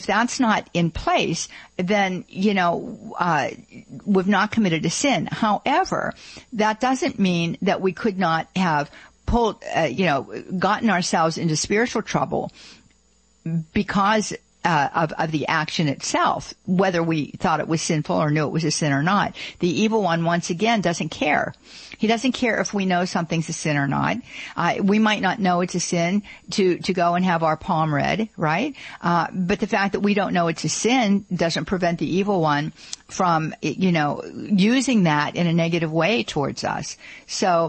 if that's not in place, then, we've not committed a sin. However, that doesn't mean that we could not have gotten ourselves into spiritual trouble because of the action itself, whether we thought it was sinful or knew it was a sin or not. The evil one, once again, doesn't care. He doesn't care if we know something's a sin or not. We might not know it's a sin to go and have our palm read, right? But the fact that we don't know it's a sin doesn't prevent the evil one from, using that in a negative way towards us. So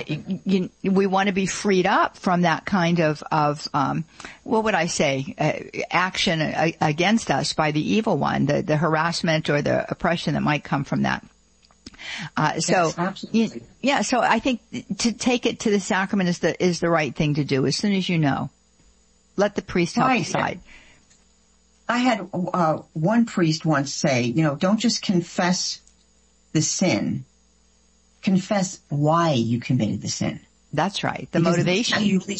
we want to be freed up from that kind of what would I say, action against us by the evil one, the harassment or the oppression that might come from that. So I think to take it to the sacrament is the right thing to do as soon as you know. Let the priest help decide. I had one priest once say, don't just confess the sin, confess why you committed the sin. That's right. The because motivation.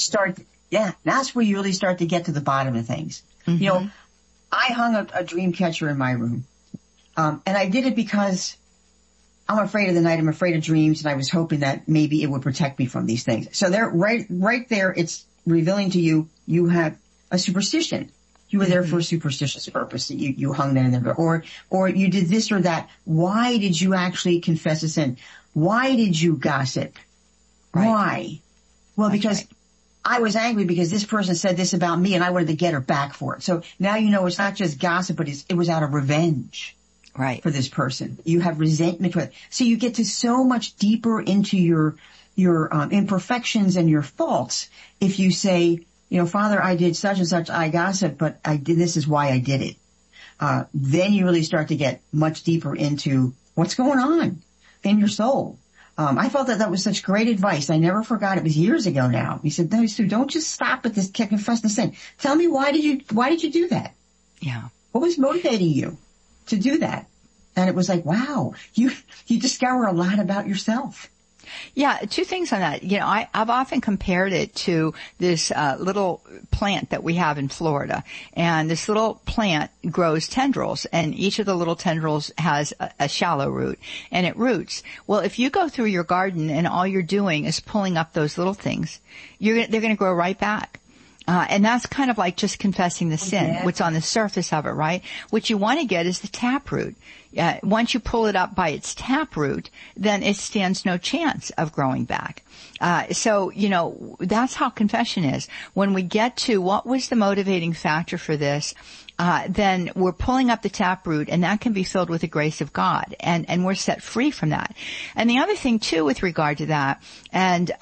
That's where you really start to get to the bottom of things. Mm-hmm. I hung a dream catcher in my room, and I did it because I'm afraid of the night. I'm afraid of dreams, and I was hoping that maybe it would protect me from these things. So there, right there, it's revealing to you you have a superstition. You were there for a superstitious purpose. You hung that in there, or you did this or that. Why did you actually confess a sin? Why did you gossip? Right. Why? Well, because I was angry because this person said this about me, and I wanted to get her back for it. So now it's not just gossip, but it was out of revenge. Right. For this person. You have resentment for it. So you get to so much deeper into your imperfections and your faults if you say, Father, I did such and such, I gossip, but this is why I did it. Then you really start to get much deeper into what's going on in your soul. I felt that was such great advice. I never forgot. It was years ago now. He said, no, Sue, don't just stop at this, confess the sin. Tell me, why did you do that? Yeah. What was motivating you to do that? And it was like, wow, you discover a lot about yourself. Yeah, two things on that. I've often compared it to this little plant that we have in Florida. And this little plant grows tendrils, and each of the little tendrils has a shallow root, and it roots. Well, if you go through your garden and all you're doing is pulling up those little things, they're going to grow right back. And that's kind of like just confessing the sin, what's on the surface of it, right? What you want to get is the taproot. Once you pull it up by its taproot, then it stands no chance of growing back. So that's how confession is. When we get to what was the motivating factor for this, then we're pulling up the taproot, and that can be filled with the grace of God, and we're set free from that. And the other thing too, with regard to that, and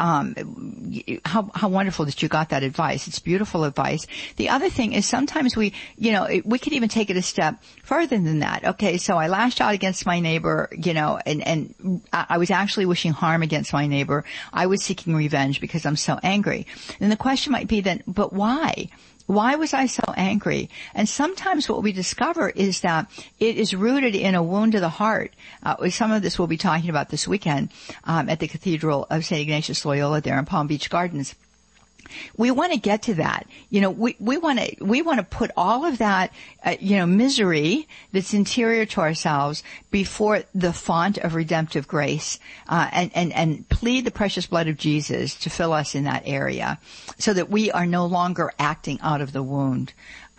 how wonderful that you got that advice. It's beautiful advice. The other thing is sometimes we could even take it a step further than that. Okay, so I lashed out against my neighbor, and I was actually wishing harm against my neighbor. I was seeking revenge because I'm so angry. And the question might be then, but why? Why was I so angry? And sometimes what we discover is that it is rooted in a wound to the heart. Some of this we'll be talking about this weekend at the Cathedral of St. Ignatius Loyola there in Palm Beach Gardens. We want to get to that. We want to put all of that, misery that's interior to ourselves before the font of redemptive grace, and plead the precious blood of Jesus to fill us in that area so that we are no longer acting out of the wound.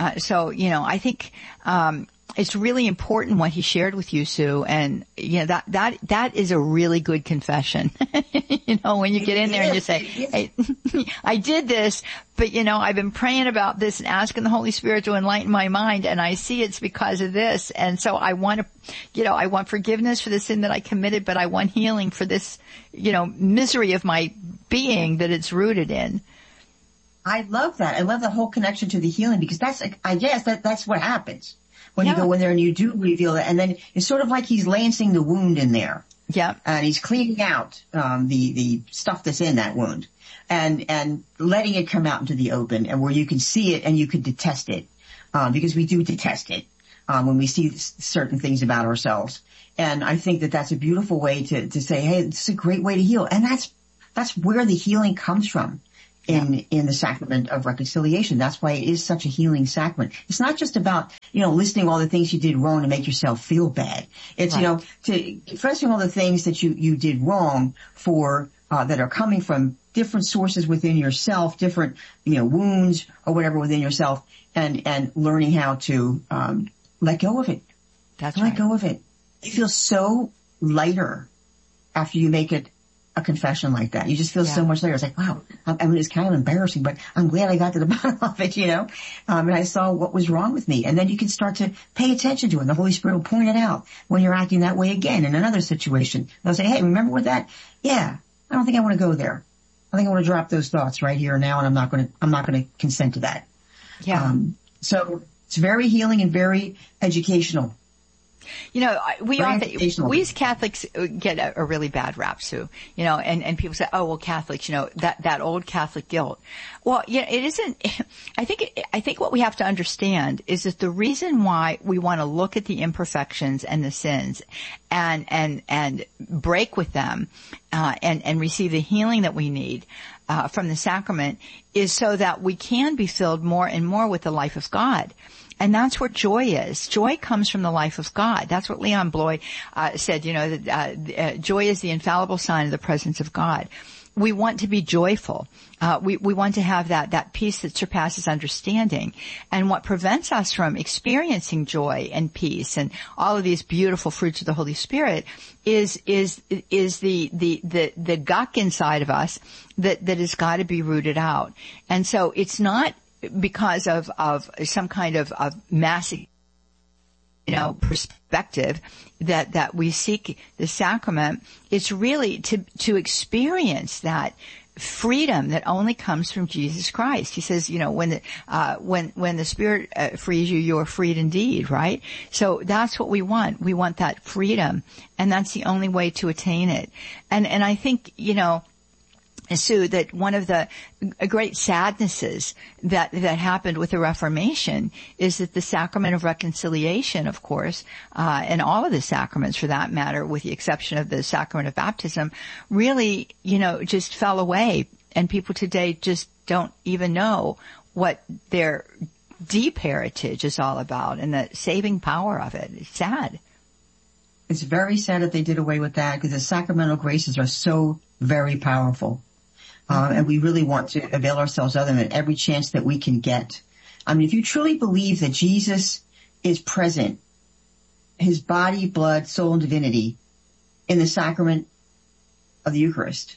I think, it's really important what he shared with you, Sue, and that is a really good confession. When you get in there and you say, "Hey, I did this, but I've been praying about this and asking the Holy Spirit to enlighten my mind, and I see it's because of this, and so I want to, I want forgiveness for the sin that I committed, but I want healing for this, misery of my being that it's rooted in." I love that. I love the whole connection to the healing, because that's what happens. When you go in there and you do reveal it, and then it's sort of like he's lancing the wound in there. Yeah. And he's cleaning out, the stuff that's in that wound and letting it come out into the open, and where you can see it and you can detest it. Because we do detest it, when we see certain things about ourselves. And I think that that's a beautiful way to say, hey, this is a great way to heal. And that's where the healing comes from. in the sacrament of reconciliation. That's why it is such a healing sacrament. It's not just about, listing all the things you did wrong to make yourself feel bad. It's, right. To confessing all the things that you did wrong for, that are coming from different sources within yourself, different, wounds or whatever within yourself, and learning how to, let go of it. Let go of it. You feel so lighter after you make it a confession like that. You just feel so much later. It's like, wow, it's kind of embarrassing, but I'm glad I got to the bottom of it, and I saw what was wrong with me. And then you can start to pay attention to it. And the Holy Spirit will point it out when you're acting that way again in another situation. They'll say, hey, remember with that? Yeah, I don't think I want to go there. I think I want to drop those thoughts right here and now, and I'm not going to consent to that. Yeah. So it's very healing and very educational. We as Catholics get a really bad rap, Sue, and people say, oh, well, Catholics, that old Catholic guilt. Well, it isn't, I think what we have to understand is that the reason why we want to look at the imperfections and the sins and break with them, and receive the healing that we need, from the sacrament is so that we can be filled more and more with the life of God. And that's what joy is. Joy comes from the life of God. That's what Leon Bloy said, that joy is the infallible sign of the presence of God. We want to be joyful. We want to have that peace that surpasses understanding. And what prevents us from experiencing joy and peace and all of these beautiful fruits of the Holy Spirit is the gunk inside of us that has got to be rooted out. And so it's not because of some kind of massive, perspective that we seek the sacrament. It's really to experience that freedom that only comes from Jesus Christ. He says, when the Spirit frees you, you are freed indeed, right? So that's what we want. We want that freedom, and that's the only way to attain it. And I think, Sue, that one of the great sadnesses that happened with the Reformation is that the sacrament of reconciliation, of course, and all of the sacraments for that matter, with the exception of the sacrament of baptism, really, just fell away. And people today just don't even know what their deep heritage is all about and the saving power of it. It's sad. It's very sad that they did away with that, because the sacramental graces are so very powerful. And we really want to avail ourselves of them at every chance that we can get. I mean, if you truly believe that Jesus is present, his body, blood, soul, and divinity in the sacrament of the Eucharist,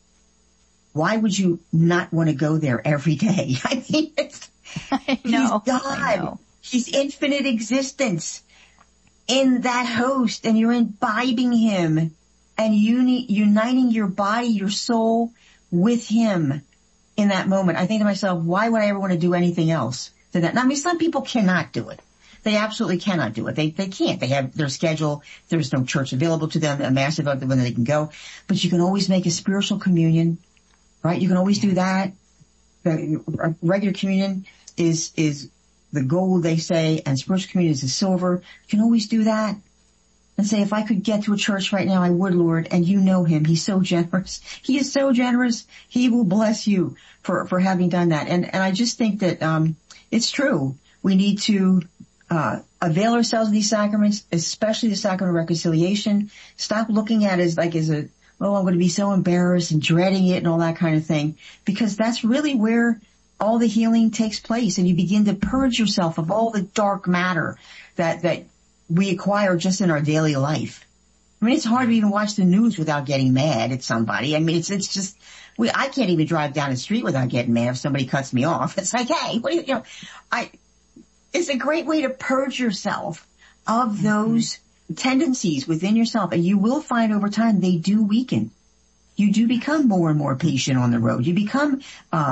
why would you not want to go there every day? I mean, he's God. He's infinite existence in that host, and you're imbibing him and uniting your body, your soul, with him in that moment. I think to myself, why would I ever want to do anything else than that? Now, I mean, some people cannot do it. They absolutely cannot do it. They can't. They have their schedule. There's no church available to them, a massive of them when they can go. But you can always make a spiritual communion, right? You can always do that. The regular communion is the gold, they say, and spiritual communion is the silver. You can always do that. And say, if I could get to a church right now, I would, Lord. And you know him. He's so generous. He is so generous. He will bless you for having done that. And I just think that, it's true. We need to, avail ourselves of these sacraments, especially the sacrament of reconciliation. Stop looking at it as I'm going to be so embarrassed and dreading it and all that kind of thing. Because that's really where all the healing takes place. And you begin to purge yourself of all the dark matter that we acquire just in our daily life. I mean, it's hard to even watch the news without getting mad at somebody. I mean, it's just, I can't even drive down the street without getting mad if somebody cuts me off. It's like, hey, what do you it's a great way to purge yourself of those tendencies within yourself. And you will find over time they do weaken. You do become more and more patient on the road. You become,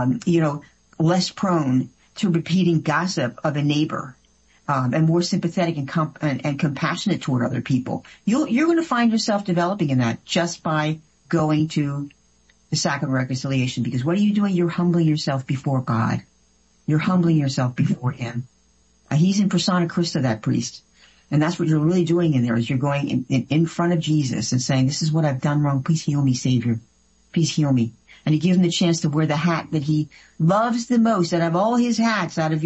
less prone to repeating gossip of a neighbor. And more sympathetic and compassionate toward other people. You're going to find yourself developing in that just by going to the sacrament of reconciliation. Because what are you doing? You're humbling yourself before God. You're humbling yourself before him. He's in persona Christa, that priest. And that's what you're really doing in there, is you're going in front of Jesus and saying, this is what I've done wrong. Please heal me, Savior. Please heal me. and he gives him the chance to wear the hat that he loves the most out of all his hats, out of,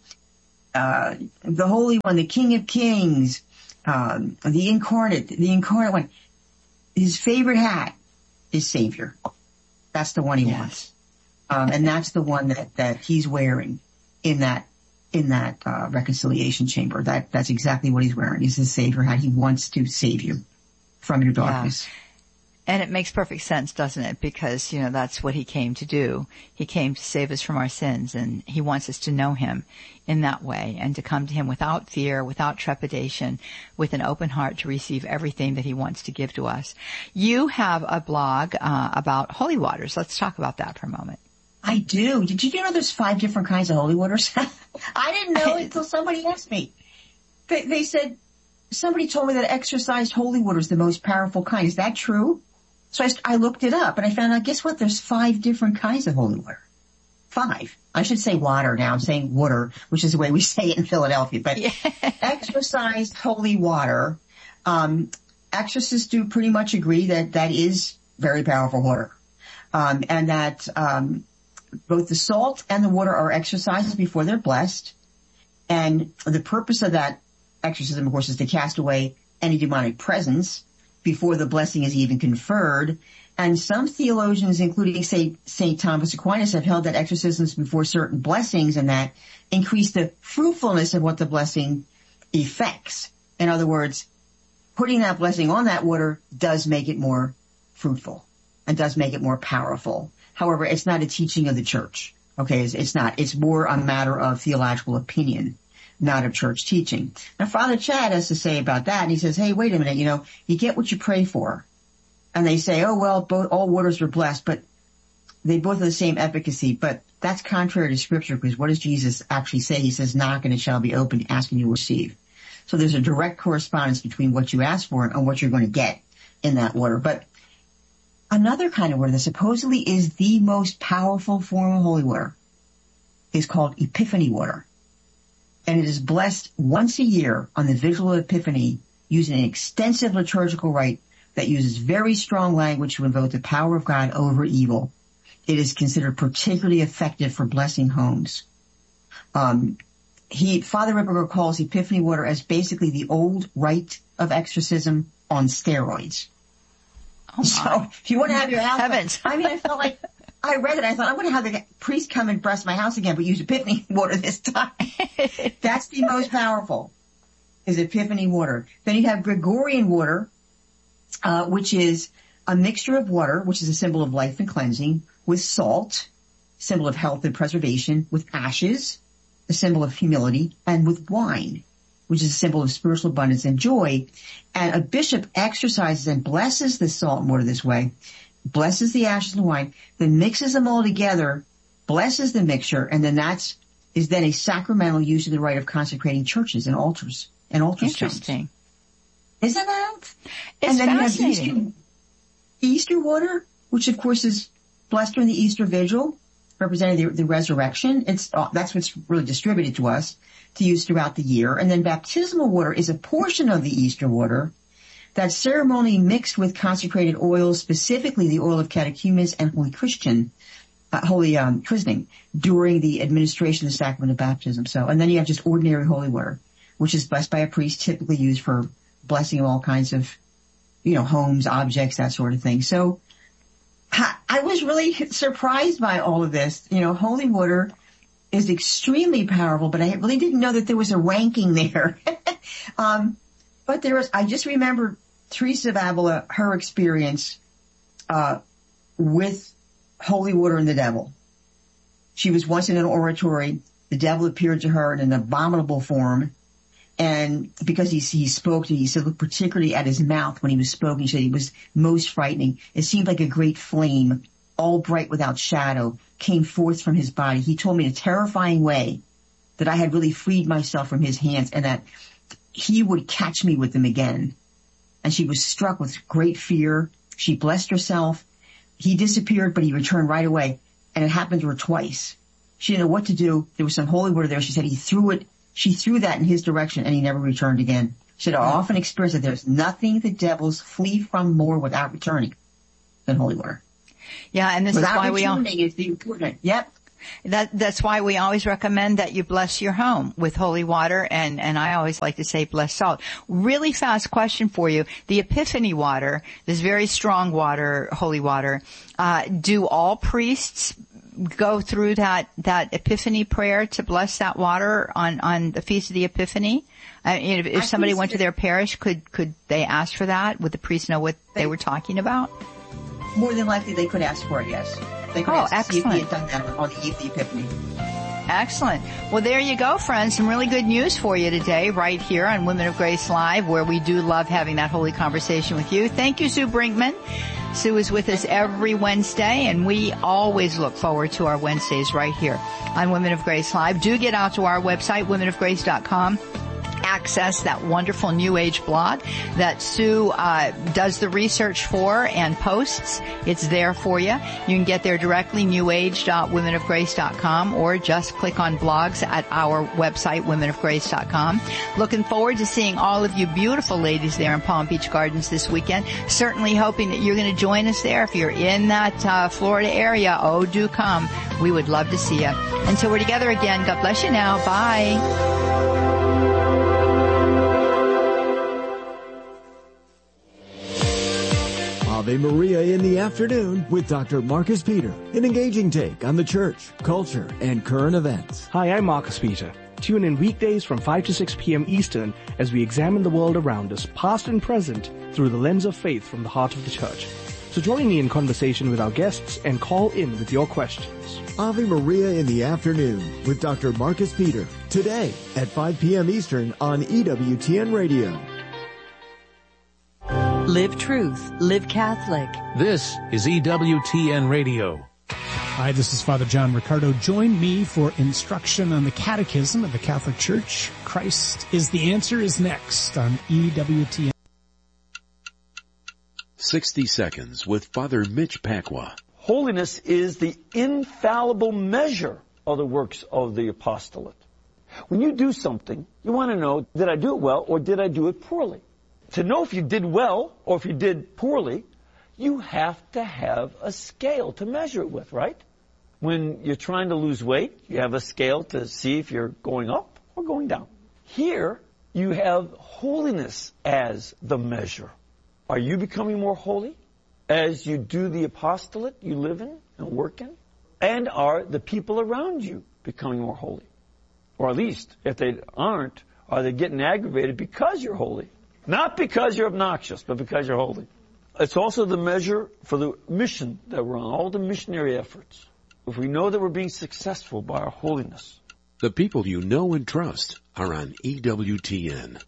the Holy One, the King of Kings, the incarnate one. His favorite hat is Savior. That's the one he wants. And that's the one that he's wearing in that reconciliation chamber. That's exactly what he's wearing. He's his Savior hat. He wants to save you from your darkness. Yeah. And it makes perfect sense, doesn't it? Because, that's what he came to do. He came to save us from our sins, and he wants us to know him in that way and to come to him without fear, without trepidation, with an open heart to receive everything that he wants to give to us. You have a blog about holy waters. Let's talk about that for a moment. I do. Did you know there's 5 different kinds of holy waters? I didn't know it until somebody asked me. They said, somebody told me that exorcised holy water is the most powerful kind. Is that true? So I looked it up and I found out, guess what? There's 5 different kinds of holy water. 5. I should say water now. I'm saying water, which is the way we say it in Philadelphia. But exorcised holy water, exorcists do pretty much agree that is very powerful water. And that, both the salt and the water are exorcised before they're blessed. And the purpose of that exorcism, of course, is to cast away any demonic presence before the blessing is even conferred. And some theologians, including St. Thomas Aquinas, have held that exorcisms before certain blessings and that increase the fruitfulness of what the blessing effects. In other words, putting that blessing on that water does make it more fruitful and does make it more powerful. However, it's not a teaching of the church. Okay, it's not. It's more a matter of theological opinion, not of church teaching. Now, Father Chad has to say about that, and he says, hey, wait a minute, you get what you pray for. And they say, oh, well, all waters are blessed, but they both have the same efficacy. But that's contrary to Scripture, because what does Jesus actually say? He says, knock and it shall be opened, ask and you will receive. So there's a direct correspondence between what you ask for and what you're going to get in that water. But another kind of water that supposedly is the most powerful form of holy water is called Epiphany water. And it is blessed once a year on the Vigil of Epiphany using an extensive liturgical rite that uses very strong language to invoke the power of God over evil. It is considered particularly effective for blessing homes. Father Ripperger calls Epiphany water as basically the old rite of exorcism on steroids. Oh, so if you want to have your house, heavens. I felt like I read it. I thought, I'm going to have the priest come and bless my house again, but use Epiphany water this time. That's the most powerful, is Epiphany water. Then you have Gregorian water, which is a mixture of water, which is a symbol of life and cleansing, with salt, symbol of health and preservation, with ashes, a symbol of humility, and with wine, which is a symbol of spiritual abundance and joy. And a bishop exercises and blesses the salt and water this way, blesses the ashes and wine, then mixes them all together, blesses the mixture, and then is then a sacramental use of the rite of consecrating churches and altars and altar stones. Interesting. Isn't that? It's and then fascinating. You have Easter water, which of course is blessed during the Easter Vigil, representing the resurrection. That's what's really distributed to us to use throughout the year. And then baptismal water is a portion of the Easter water that's ceremonially mixed with consecrated oils, specifically the oil of catechumens and holy christening during the administration of the sacrament of baptism. So, and then you have just ordinary holy water, which is blessed by a priest, typically used for blessing of all kinds of, homes, objects, that sort of thing. So I was really surprised by all of this. Holy water is extremely powerful, but I really didn't know that there was a ranking there. But I just remember Teresa of Avila, her experience, with holy water and the devil. She was once in an oratory. The devil appeared to her in an abominable form. And because he spoke to, he said, look particularly at his mouth when he was spoken. He said he was most frightening. It seemed like a great flame, all bright without shadow, came forth from his body. He told me in a terrifying way that I had really freed myself from his hands and that he would catch me with them again. And she was struck with great fear. She blessed herself. He disappeared, but he returned right away. And it happened to her twice. She didn't know what to do. There was some holy water there. She said she threw that in his direction and he never returned again. She said, I often experience that there's nothing the devils flee from more without returning than holy water. Yeah, and this is why we all... is the important. Yep. That's why we always recommend that you bless your home with holy water, and I always like to say blessed salt. Really fast question for you. The Epiphany water, this very strong water, holy water, do all priests go through that Epiphany prayer to bless that water on the Feast of the Epiphany? If somebody went to their parish, could they ask for that? Would the priest know what they were talking about? More than likely they could ask for it, yes. They could ask to see if he had done that on the Eve of the Epiphany. Excellent. Well, there you go, friends. Some really good news for you today right here on Women of Grace Live, where we do love having that holy conversation with you. Thank you, Sue Brinkman. Sue is with us every Wednesday, and we always look forward to our Wednesdays right here on Women of Grace Live. Do get out to our website, womenofgrace.com. Access that wonderful New Age blog that Sue does the research for and posts. It's there for you. You can get there directly, newage.womenofgrace.com, or just click on blogs at our website, womenofgrace.com. Looking forward to seeing all of you beautiful ladies there in Palm Beach Gardens this weekend. Certainly hoping that you're going to join us there. If you're in that Florida area, do come. We would love to see you. Until we're together again, God bless you now. Bye. Ave Maria in the afternoon with Dr. Marcus Peter, an engaging take on the church, culture, and current events. Hi, I'm Marcus Peter. Tune in weekdays from 5 to 6 p.m. Eastern as we examine the world around us, past and present, through the lens of faith from the heart of the church. So join me in conversation with our guests and call in with your questions. Ave Maria in the afternoon with Dr. Marcus Peter, today at 5 p.m. Eastern on EWTN Radio. Live truth. Live Catholic. This is EWTN Radio. Hi, this is Father John Riccardo. Join me for instruction on the Catechism of the Catholic Church. Christ is the Answer is next on EWTN. 60 Seconds with Father Mitch Pacwa. Holiness is the infallible measure of the works of the apostolate. When you do something, you want to know, did I do it well or did I do it poorly? To know if you did well or if you did poorly, you have to have a scale to measure it with, right? When you're trying to lose weight, you have a scale to see if you're going up or going down. Here, you have holiness as the measure. Are you becoming more holy as you do the apostolate you live in and work in? And are the people around you becoming more holy? Or at least, if they aren't, are they getting aggravated because you're holy? Not because you're obnoxious, but because you're holy. It's also the measure for the mission that we're on, all the missionary efforts. If we know that we're being successful by our holiness. The people you know and trust are on EWTN.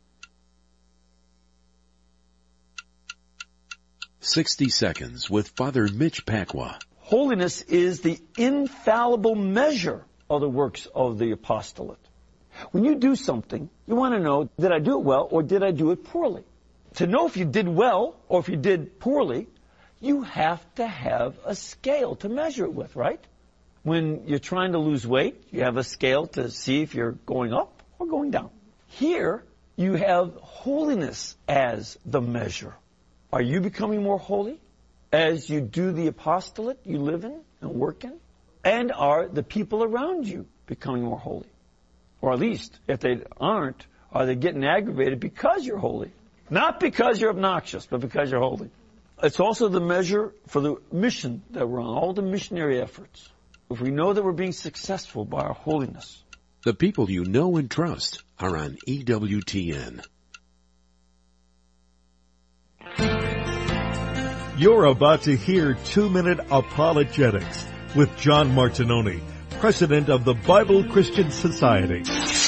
60 Seconds with Father Mitch Pacwa. Holiness is the infallible measure of the works of the apostolate. When you do something, you want to know, did I do it well or did I do it poorly? To know if you did well or if you did poorly, you have to have a scale to measure it with, right? When you're trying to lose weight, you have a scale to see if you're going up or going down. Here, you have holiness as the measure. Are you becoming more holy as you do the apostolate you live in and work in? And are the people around you becoming more holy? Or at least, if they aren't, are they getting aggravated because you're holy? Not because you're obnoxious, but because you're holy. It's also the measure for the mission that we're on, all the missionary efforts. If we know that we're being successful by our holiness. The people you know and trust are on EWTN. You're about to hear 2-Minute Apologetics with John Martinoni, President of the Bible Christian Society.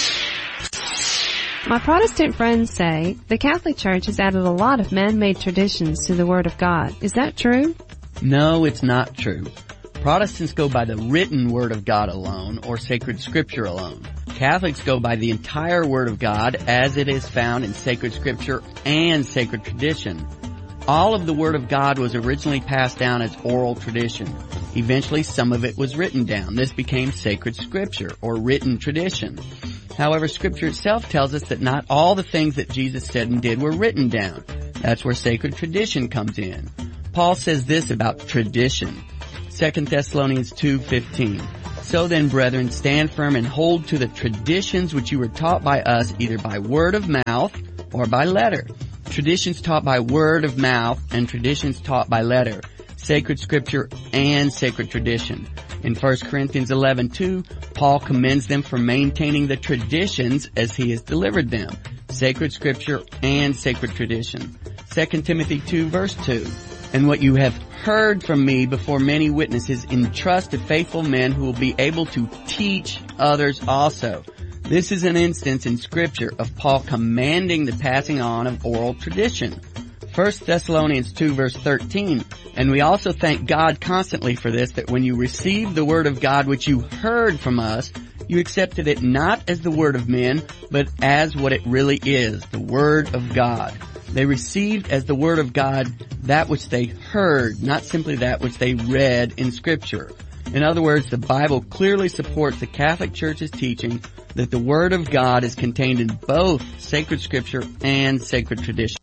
My Protestant friends say the Catholic Church has added a lot of man-made traditions to the Word of God. Is that true? No, it's not true. Protestants go by the written Word of God alone, or sacred Scripture alone. Catholics go by the entire Word of God as it is found in sacred Scripture and sacred tradition. All of the Word of God was originally passed down as oral tradition. Eventually, some of it was written down. This became sacred Scripture, or written tradition. However, Scripture itself tells us that not all the things that Jesus said and did were written down. That's where sacred tradition comes in. Paul says this about tradition. 2 Thessalonians 2:15. So then, brethren, stand firm and hold to the traditions which you were taught by us, either by word of mouth or by letter. Traditions taught by word of mouth and traditions taught by letter. Sacred scripture and sacred tradition. In 1 Corinthians 11:2, Paul commends them for maintaining the traditions as he has delivered them. Sacred scripture and sacred tradition. 2 Timothy 2 verse 2. And what you have heard from me before many witnesses, entrust to faithful men who will be able to teach others also. This is an instance in scripture of Paul commanding the passing on of oral tradition. 1 Thessalonians 2 verse 13, and we also thank God constantly for this, that when you received the word of God which you heard from us, you accepted it not as the word of men, but as what it really is, the word of God. They received as the word of God that which they heard, not simply that which they read in scripture. In other words, the Bible clearly supports the Catholic Church's teaching that the word of God is contained in both sacred scripture and sacred tradition.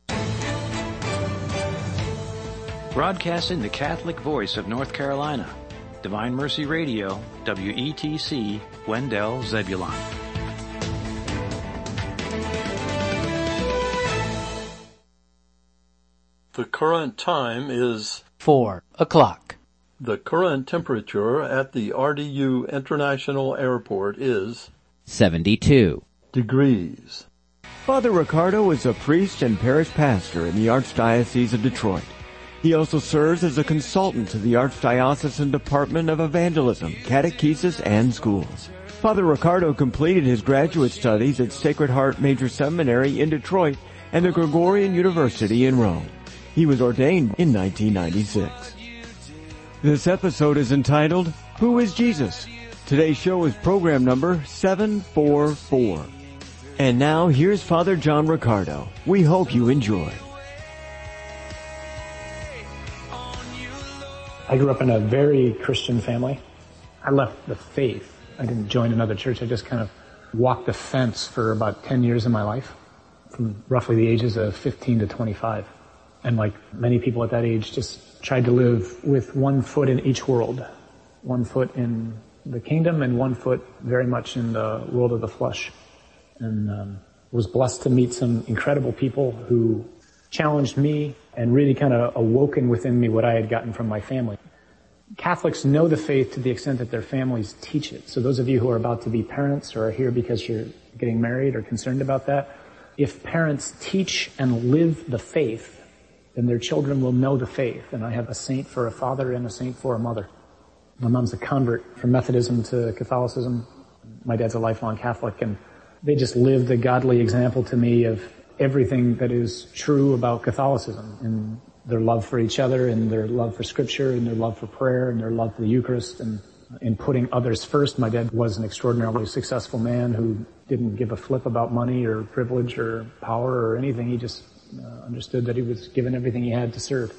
Broadcasting the Catholic voice of North Carolina, Divine Mercy Radio, WETC, Wendell, Zebulon. The current time is 4 o'clock. The current temperature at the RDU International Airport is 72 degrees. Father Ricardo is a priest and parish pastor in the Archdiocese of Detroit. He also serves as a consultant to the Archdiocesan Department of Evangelism, Catechesis, and Schools. Father Ricardo completed his graduate studies at Sacred Heart Major Seminary in Detroit and the Gregorian University in Rome. He was ordained in 1996. This episode is entitled, Who is Jesus? Today's show is program number 744. And now here's Father John Ricardo. We hope you enjoy. I grew up in a very Christian family. I left the faith. I didn't join another church. I just kind of walked the fence for about 10 years of my life, from roughly the ages of 15 to 25. And like many people at that age, just tried to live with one foot in each world. One foot in the kingdom and one foot very much in the world of the flesh. And was blessed to meet some incredible people who challenged me and really kind of awoken within me what I had gotten from my family. Catholics know the faith to the extent that their families teach it. So those of you who are about to be parents or are here because you're getting married or concerned about that, if parents teach and live the faith, then their children will know the faith. And I have a saint for a father and a saint for a mother. My mom's a convert from Methodism to Catholicism. My dad's a lifelong Catholic, and they just lived a godly example to me of everything that is true about Catholicism, and their love for each other, and their love for Scripture, and their love for prayer, and their love for the Eucharist, and in putting others first. My dad was an extraordinarily successful man who didn't give a flip about money or privilege or power or anything. He just understood that he was given everything he had to serve.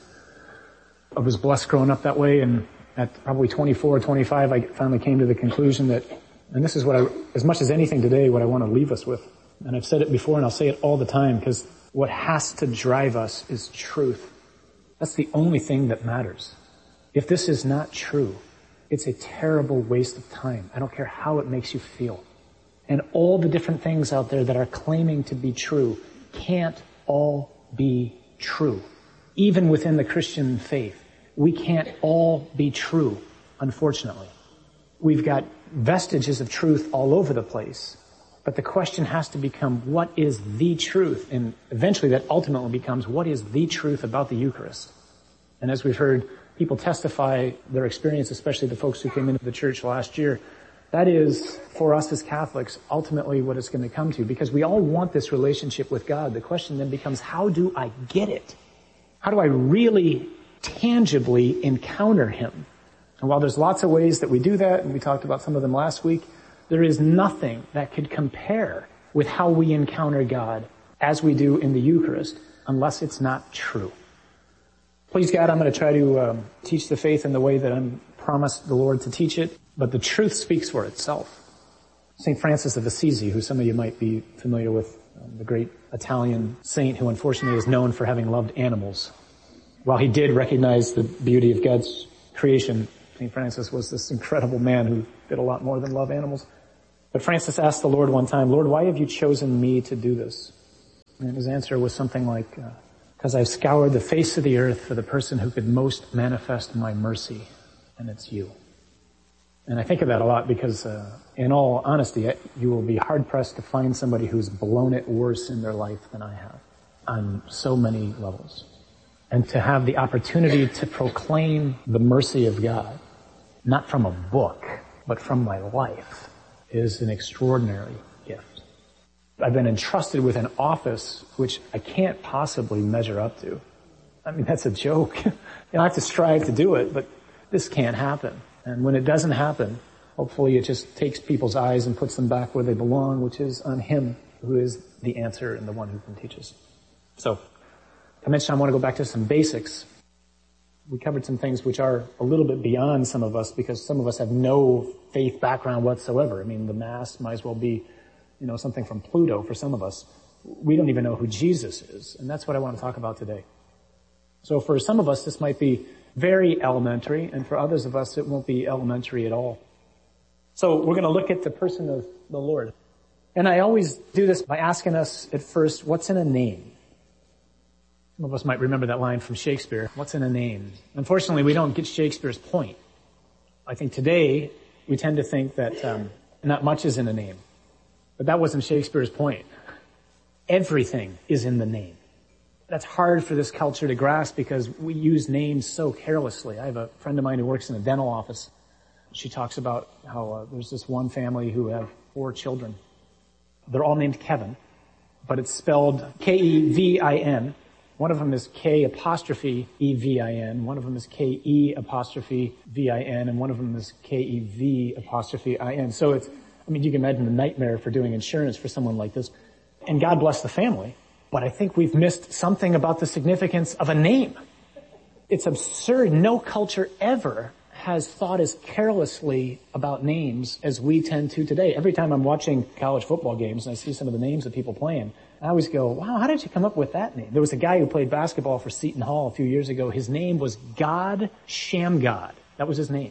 I was blessed growing up that way, and at probably 24 or 25, I finally came to the conclusion that, and this is what as much as anything today, what I want to leave us with. And I've said it before and I'll say it all the time, because what has to drive us is truth. That's the only thing that matters. If this is not true, it's a terrible waste of time. I don't care how it makes you feel. And all the different things out there that are claiming to be true can't all be true. Even within the Christian faith, we can't all be true, unfortunately. We've got vestiges of truth all over the place. But the question has to become, what is the truth? And eventually that ultimately becomes, what is the truth about the Eucharist? And as we've heard people testify their experience, especially the folks who came into the church last year, that is, for us as Catholics, ultimately what it's going to come to. Because we all want this relationship with God. The question then becomes, how do I get it? How do I really tangibly encounter Him? And while there's lots of ways that we do that, and we talked about some of them last week, there is nothing that could compare with how we encounter God as we do in the Eucharist, unless it's not true. Please God, I'm going to try to teach the faith in the way that I'm promised the Lord to teach it, but the truth speaks for itself. St. Francis of Assisi, who some of you might be familiar with, the great Italian saint who unfortunately is known for having loved animals. While he did recognize the beauty of God's creation, St. Francis was this incredible man who did a lot more than love animals. But Francis asked the Lord one time, Lord, why have you chosen me to do this? And his answer was something like, because I've scoured the face of the earth for the person who could most manifest my mercy, and it's you. And I think of that a lot because, in all honesty, you will be hard-pressed to find somebody who's blown it worse in their life than I have on so many levels. And to have the opportunity to proclaim the mercy of God, not from a book, but from my life, is an extraordinary gift. I've been entrusted with an office which I can't possibly measure up to. I mean, that's a joke. I have to strive to do it, but this can't happen. And when it doesn't happen, hopefully it just takes people's eyes and puts them back where they belong, which is on Him who is the answer and the one who can teach us. So, I mentioned I want to go back to some basics. We covered some things which are a little bit beyond some of us because some of us have no faith background whatsoever. I mean, the Mass might as well be, something from Pluto for some of us. We don't even know who Jesus is, and that's what I want to talk about today. So for some of us, this might be very elementary, and for others of us, it won't be elementary at all. So we're going to look at the person of the Lord. And I always do this by asking us at first, what's in a name? Some of us might remember that line from Shakespeare, what's in a name? Unfortunately, we don't get Shakespeare's point. I think today, we tend to think that not much is in a name. But that wasn't Shakespeare's point. Everything is in the name. That's hard for this culture to grasp because we use names so carelessly. I have a friend of mine who works in a dental office. She talks about how there's this one family who have 4 children. They're all named Kevin, but it's spelled K-E-V-I-N. One of them is K''E-V-I-N. One of them is K-E''V-I-N. And one of them is K-E-V''I-N. So you can imagine the nightmare for doing insurance for someone like this. And God bless the family. But I think we've missed something about the significance of a name. It's absurd. No culture ever has thought as carelessly about names as we tend to today. Every time I'm watching college football games and I see some of the names of people playing, I always go, wow, how did you come up with that name? There was a guy who played basketball for Seton Hall a few years ago. His name was God Shamgod. That was his name.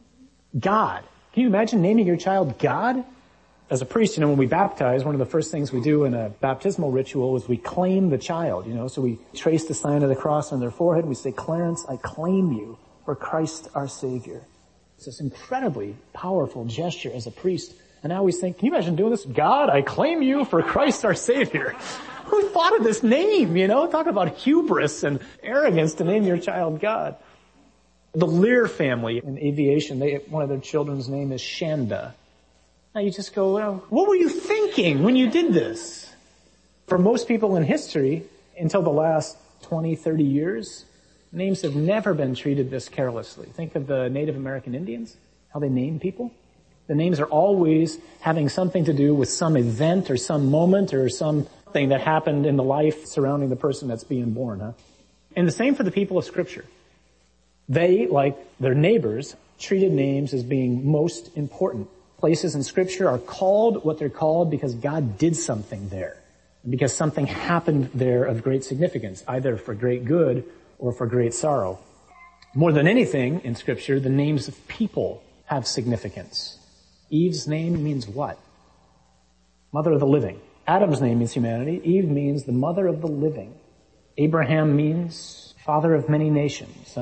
God. Can you imagine naming your child God? As a priest, when we baptize, one of the first things we do in a baptismal ritual is we claim the child, So we trace the sign of the cross on their forehead. We say, Clarence, I claim you for Christ our Savior. It's this incredibly powerful gesture as a priest. And I always think, can you imagine doing this? God, I claim you for Christ our Savior. Who thought of this name, Talk about hubris and arrogance to name your child God. The Lear family in aviation, one of their children's name is Shanda. Now you just go, well, what were you thinking when you did this? For most people in history, until the last 20, 30 years, names have never been treated this carelessly. Think of the Native American Indians, how they name people. The names are always having something to do with some event or some moment or something that happened in the life surrounding the person that's being born. And the same for the people of Scripture. They, like their neighbors, treated names as being most important. Places in Scripture are called what they're called because God did something there. And because something happened there of great significance, either for great good or for great sorrow. More than anything in Scripture, the names of people have significance. Eve's name means what? Mother of the living. Adam's name means humanity. Eve means the mother of the living. Abraham means father of many nations.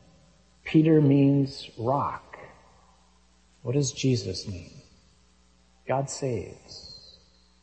Peter means rock. What does Jesus mean? God saves.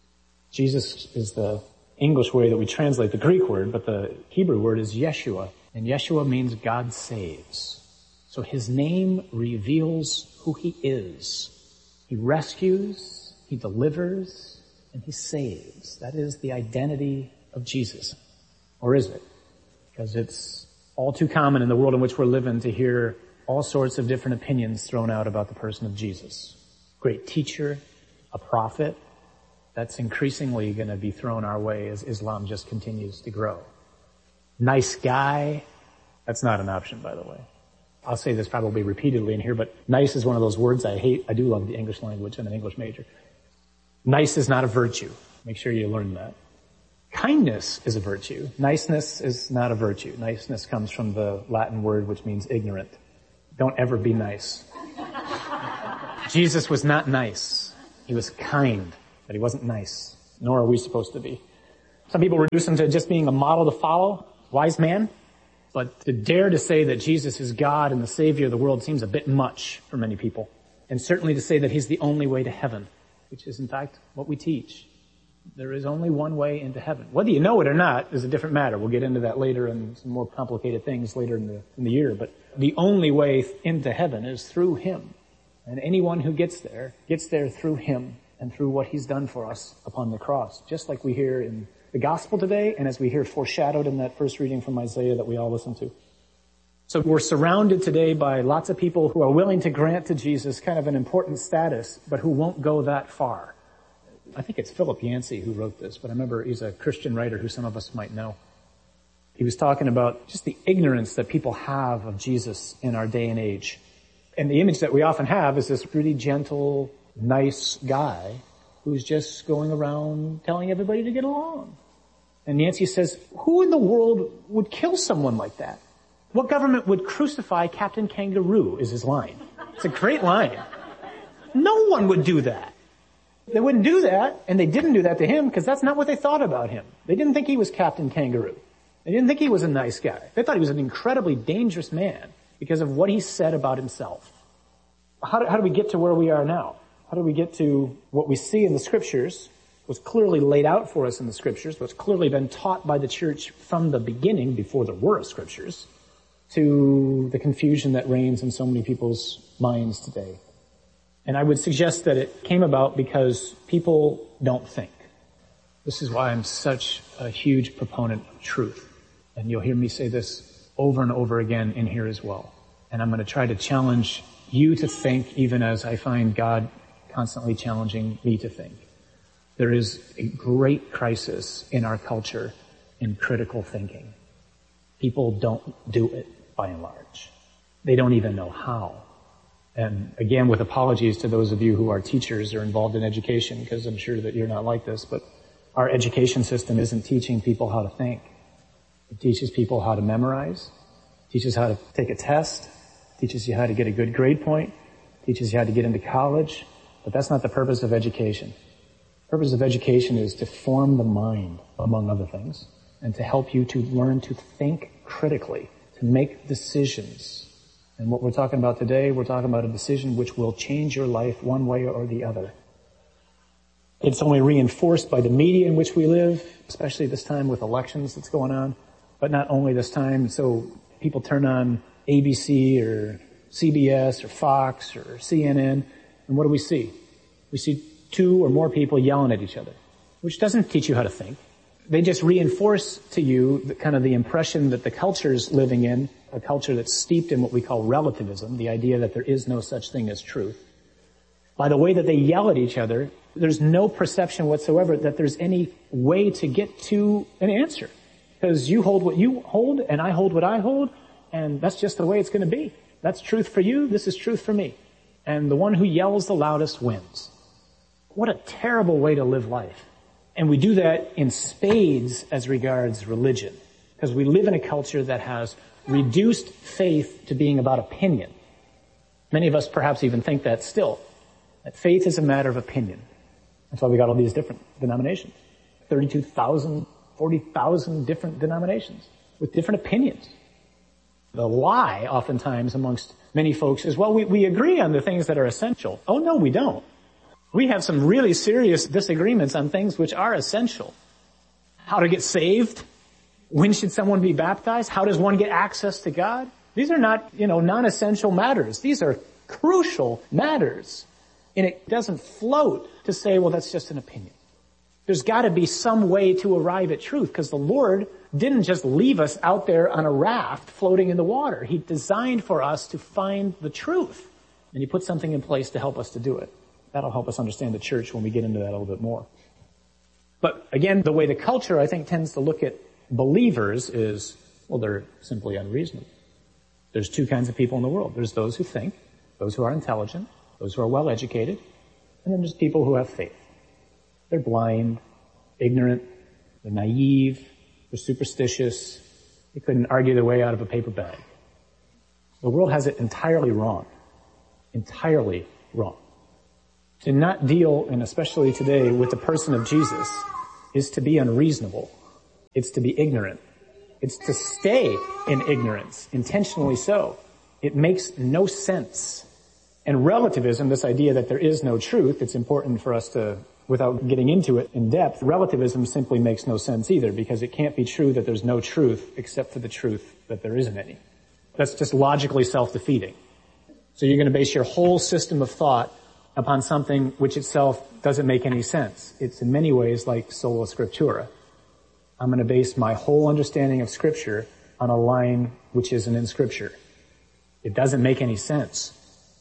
Jesus is the English way that we translate the Greek word, but the Hebrew word is Yeshua. And Yeshua means God saves. So his name reveals who he is. He rescues, he delivers, and he saves. That is the identity of Jesus. Or is it? Because it's all too common in the world in which we're living to hear all sorts of different opinions thrown out about the person of Jesus. Great teacher, a prophet. That's increasingly going to be thrown our way as Islam just continues to grow. Nice guy. That's not an option, by the way. I'll say this probably repeatedly in here, but nice is one of those words I hate. I do love the English language. I'm an English major. Nice is not a virtue. Make sure you learn that. Kindness is a virtue. Niceness is not a virtue. Niceness comes from the Latin word which means ignorant. Don't ever be nice. Jesus was not nice. He was kind, but he wasn't nice. Nor are we supposed to be. Some people reduce him to just being a model to follow, wise man. But to dare to say that Jesus is God and the Savior of the world seems a bit much for many people. And certainly to say that he's the only way to heaven, which is in fact what we teach. There is only one way into heaven. Whether you know it or not is a different matter. We'll get into that later and some more complicated things later in the year. But the only way into heaven is through him. And anyone who gets there through him and through what he's done for us upon the cross. Just like we hear in the gospel today, and as we hear foreshadowed in that first reading from Isaiah that we all listen to. So we're surrounded today by lots of people who are willing to grant to Jesus kind of an important status, but who won't go that far. I think it's Philip Yancey who wrote this, but I remember he's a Christian writer who some of us might know. He was talking about just the ignorance that people have of Jesus in our day and age. And the image that we often have is this really gentle, nice guy who's just going around telling everybody to get along. And Yancey says, who in the world would kill someone like that? What government would crucify Captain Kangaroo is his line. It's a great line. No one would do that. They wouldn't do that, and they didn't do that to him because that's not what they thought about him. They didn't think he was Captain Kangaroo. They didn't think he was a nice guy. They thought he was an incredibly dangerous man because of what he said about himself. How do we get to where we are now? How do we get to what we see in the Scriptures, what's clearly laid out for us in the Scriptures, what's clearly been taught by the church from the beginning, before there were Scriptures, to the confusion that reigns in so many people's minds today? And I would suggest that it came about because people don't think. This is why I'm such a huge proponent of truth. And you'll hear me say this over and over again in here as well. And I'm going to try to challenge you to think, even as I find God constantly challenging me to think. There is a great crisis in our culture in critical thinking. People don't do it, by and large. They don't even know how. And again, with apologies to those of you who are teachers or involved in education, because I'm sure that you're not like this, but our education system isn't teaching people how to think. It teaches people how to memorize, teaches how to take a test, teaches you how to get a good grade point, teaches you how to get into college, but that's not the purpose of education. The purpose of education is to form the mind, among other things, and to help you to learn to think critically, to make decisions. And what we're talking about today, we're talking about a decision which will change your life one way or the other. It's only reinforced by the media in which we live, especially this time with elections that's going on, but not only this time. So people turn on ABC or CBS or Fox or CNN, and what do we see? We see two or more people yelling at each other, which doesn't teach you how to think. They just reinforce to you the impression that the culture is living in, a culture that's steeped in what we call relativism, the idea that there is no such thing as truth. By the way that they yell at each other, there's no perception whatsoever that there's any way to get to an answer. Because you hold what you hold, and I hold what I hold, and that's just the way it's going to be. That's truth for you, this is truth for me. And the one who yells the loudest wins. What a terrible way to live life. And we do that in spades as regards religion. Because we live in a culture that has reduced faith to being about opinion. Many of us perhaps even think that still. That faith is a matter of opinion. That's why we got all these different denominations. 32,000, 40,000 different denominations with different opinions. The lie oftentimes amongst many folks is, well, we agree on the things that are essential. Oh, no, we don't. We have some really serious disagreements on things which are essential. How to get saved? When should someone be baptized? How does one get access to God? These are not, non-essential matters. These are crucial matters. And it doesn't float to say, well, that's just an opinion. There's got to be some way to arrive at truth, because the Lord didn't just leave us out there on a raft floating in the water. He designed for us to find the truth. And He put something in place to help us to do it. That'll help us understand the church when we get into that a little bit more. But again, the way the culture, I think, tends to look at believers is, well, they're simply unreasonable. There's two kinds of people in the world. There's those who think, those who are intelligent, those who are well educated, and then there's people who have faith. They're blind, ignorant, they're naive, they're superstitious, they couldn't argue their way out of a paper bag. The world has it entirely wrong. Entirely wrong. To not deal, and especially today, with the person of Jesus is to be unreasonable. It's to be ignorant. It's to stay in ignorance, intentionally so. It makes no sense. And relativism, this idea that there is no truth, it's important for us to, without getting into it in depth, relativism simply makes no sense either, because it can't be true that there's no truth except for the truth that there isn't any. That's just logically self-defeating. So you're going to base your whole system of thought upon something which itself doesn't make any sense. It's in many ways like sola scriptura. I'm going to base my whole understanding of Scripture on a line which isn't in Scripture. It doesn't make any sense.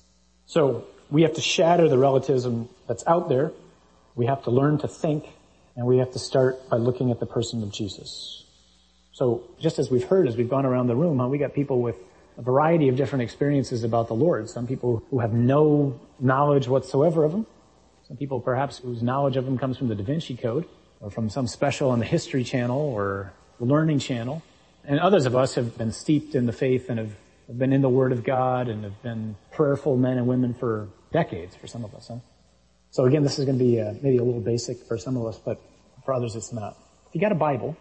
So we have to shatter the relativism that's out there. We have to learn to think, and we have to start by looking at the person of Jesus. So just as we've heard as we've gone around the room, we got people with a variety of different experiences about the Lord. Some people who have no knowledge whatsoever of Him. Some people perhaps whose knowledge of Him comes from the Da Vinci Code or from some special on the History Channel or the Learning Channel. And others of us have been steeped in the faith and have been in the Word of God and have been prayerful men and women for decades for some of us. So again, this is going to be maybe a little basic for some of us, but for others it's not. If you got a Bible,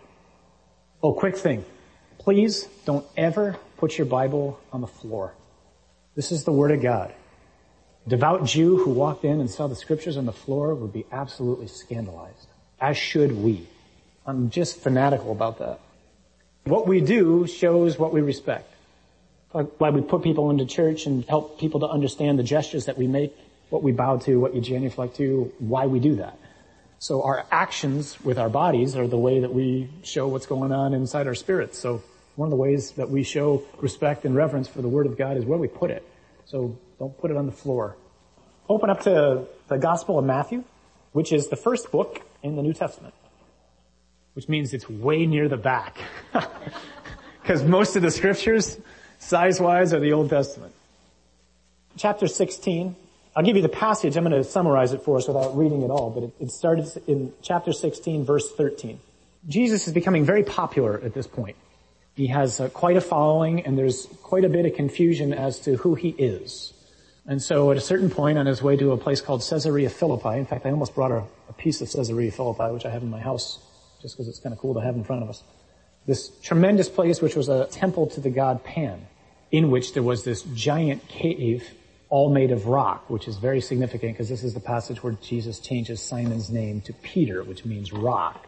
quick thing. Please don't ever put your Bible on the floor. This is the Word of God. A devout Jew who walked in and saw the Scriptures on the floor would be absolutely scandalized, as should we. I'm just fanatical about that. What we do shows what we respect. Why we put people into church and help people to understand the gestures that we make, what we bow to, what you genuflect to, why we do that. So our actions with our bodies are the way that we show what's going on inside our spirits. So one of the ways that we show respect and reverence for the Word of God is where we put it. So don't put it on the floor. Open up to the Gospel of Matthew, which is the first book in the New Testament, which means it's way near the back. Because most of the scriptures, size-wise, are the Old Testament. Chapter 16. I'll give you the passage. I'm going to summarize it for us without reading it all, but it started in chapter 16, verse 13. Jesus is becoming very popular at this point. He has quite a following, and there's quite a bit of confusion as to who he is. And so at a certain point on his way to a place called Caesarea Philippi, in fact, I almost brought a piece of Caesarea Philippi, which I have in my house, just because it's kind of cool to have in front of us. This tremendous place, which was a temple to the god Pan, in which there was this giant cave all made of rock, which is very significant because this is the passage where Jesus changes Simon's name to Peter, which means rock.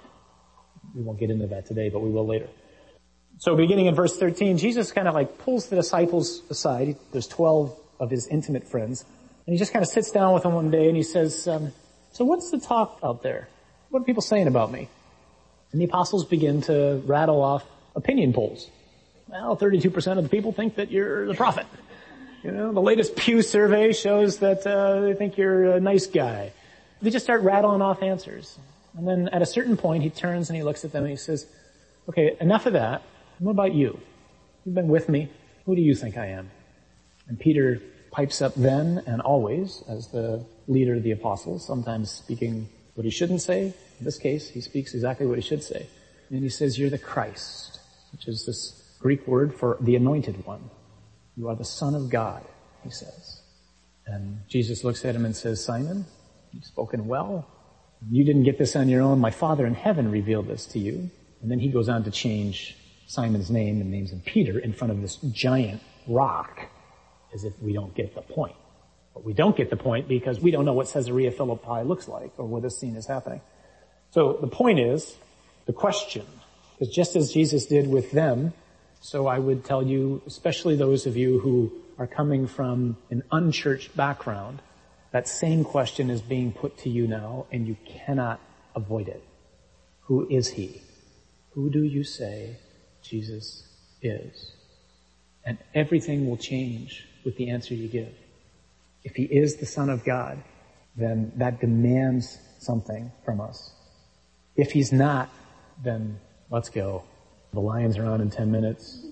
We won't get into that today, but we will later. So beginning in verse 13, Jesus kind of like pulls the disciples aside. There's 12 of his intimate friends. And he just kind of sits down with them one day and he says, so what's the talk out there? What are people saying about me? And the apostles begin to rattle off opinion polls. Well, 32% of the people think that you're the prophet. You know, the latest Pew survey shows that they think you're a nice guy. They just start rattling off answers. And then at a certain point, he turns and he looks at them and he says, okay, enough of that. What about you? You've been with me. Who do you think I am? And Peter pipes up then and always as the leader of the apostles, sometimes speaking what he shouldn't say. In this case, he speaks exactly what he should say. And he says, you're the Christ, which is this Greek word for the anointed one. You are the Son of God, he says. And Jesus looks at him and says, Simon, you've spoken well. You didn't get this on your own. My Father in heaven revealed this to you. And then he goes on to change Simon's name and names him Peter in front of this giant rock, as if we don't get the point. But we don't get the point because we don't know what Caesarea Philippi looks like or where this scene is happening. So the point is, the question, because just as Jesus did with them, so I would tell you, especially those of you who are coming from an unchurched background, that same question is being put to you now, and you cannot avoid it. Who is he? Who do you say Jesus is? And everything will change with the answer you give. If he is the Son of God, then that demands something from us. If he's not, then let's go. The Lions are on in 10 minutes.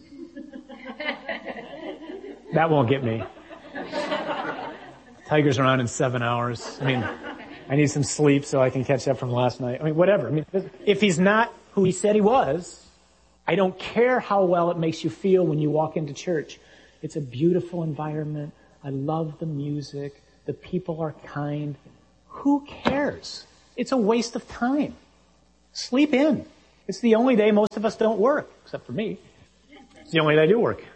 That won't get me. Tigers are on in 7 hours. I mean, I need some sleep so I can catch up from last night. I mean, whatever. I mean, if he's not who he said he was, I don't care how well it makes you feel when you walk into church. It's a beautiful environment. I love the music. The people are kind. Who cares? It's a waste of time. Sleep in. It's the only day most of us don't work, except for me. It's the only day I do work.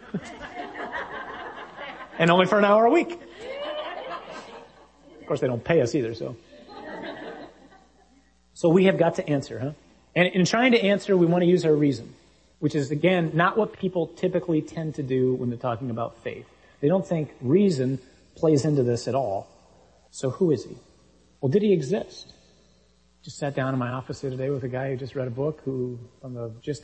And only for an hour a week. Of course, they don't pay us either, so. So we have got to answer, huh? And in trying to answer, we want to use our reason, which is, again, not what people typically tend to do when they're talking about faith. They don't think reason plays into this at all. So who is he? Well, did he exist? Just sat down in my office the other day with a guy who just read a book who, from the gist